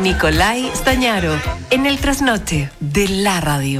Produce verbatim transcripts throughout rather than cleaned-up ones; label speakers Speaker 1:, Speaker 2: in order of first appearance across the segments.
Speaker 1: Nicolai Stañaro, en el trasnoche de la radio.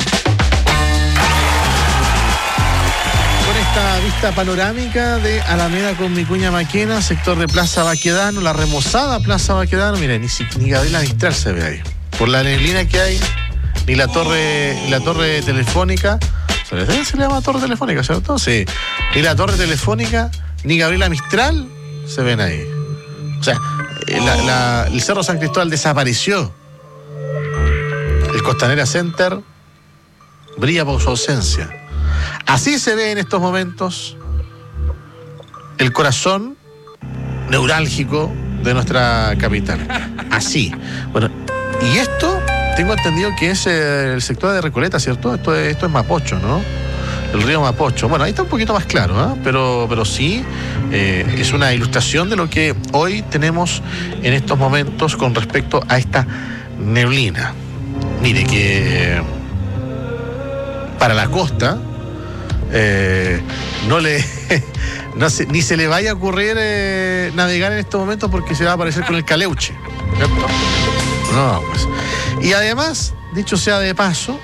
Speaker 2: Con esta vista panorámica de Alameda con Vicuña Maquena, sector de Plaza Baquedano, la remozada Plaza Baquedano, mira, ni, ni Gabriela Mistral se ve ahí. Por la neblina que hay, ni la torre, la torre telefónica, ¿se le, se le llama torre telefónica, cierto? Sí. Ni la torre telefónica, ni Gabriela Mistral se ven ahí. O sea, la, la, el Cerro San Cristóbal desapareció. El Costanera Center brilla por su ausencia. Así se ve en estos momentos el corazón neurálgico de nuestra capital. Así. Bueno, y esto tengo entendido que es el sector de Recoleta, ¿cierto? Esto es, esto es Mapocho, ¿no? El río Mapocho. Bueno, ahí está un poquito más claro, ¿eh? pero, pero sí eh, es una ilustración de lo que hoy tenemos en estos momentos con respecto a esta neblina. Mire que para la costa eh, no le no se, ni se le vaya a ocurrir eh, navegar en estos momentos porque se va a aparecer con el caleuche, ¿cierto? No, pues. Y además, dicho sea de paso,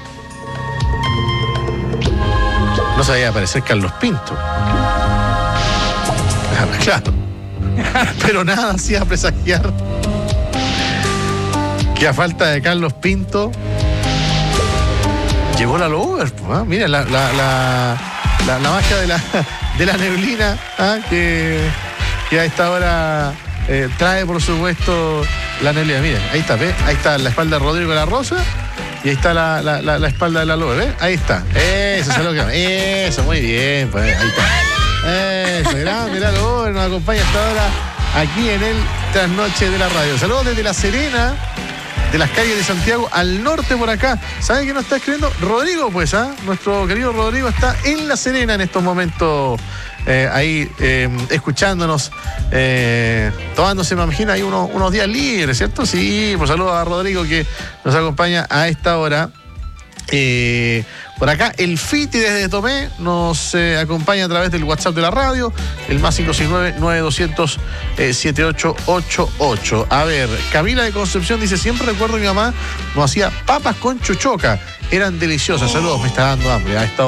Speaker 2: no se vaya a aparecer Carlos Pinto. Claro. Pero nada hacía presagiar que a falta de Carlos Pinto llegó la Lover, ¿eh? Mira la, la, la, la, la magia de la, de la neblina, ¿eh? que, que a esta hora eh, trae, por supuesto, la neblina. Miren, ahí está, ¿ves? Ahí está la espalda de Rodrigo de la Rosa. Y ahí está la, la, la, la espalda de la Lover, ¿eh? Ahí está. Eso, es lo que... Eso, muy bien, pues, ahí está. Eso, grande, la Lover nos acompaña hasta ahora aquí en el Trasnoche de la Radio. Saludos desde La Serena, de las calles de Santiago al norte por acá. ¿Saben quién nos está escribiendo? Rodrigo, pues, ¿ah? ¿eh? Nuestro querido Rodrigo está en La Serena en estos momentos, eh, ahí eh, escuchándonos, eh, tomándose, me imagino, ahí unos, unos días libres, ¿cierto? Sí, pues saludos a Rodrigo que nos acompaña a esta hora. Eh, por acá el Fiti desde Tomé nos eh, acompaña a través del WhatsApp de la radio, el más cinco seis nueve, nueve dos cero cero, siete ocho ocho ocho. A ver, Camila de Concepción dice: siempre recuerdo que mi mamá nos hacía papas con chuchoca, eran deliciosas. Saludos, me está dando hambre a esta hora.